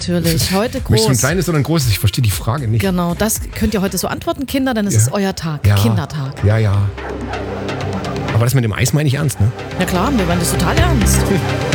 Natürlich, heute groß. Möchtest du ein kleines oder ein großes? Ich verstehe die Frage nicht. Genau, das könnt ihr heute so antworten, Kinder, denn es ist euer Tag, Kindertag. Ja, ja. Aber das mit dem Eis meine ich ernst, ne? Ja klar, wir meinen das total ernst.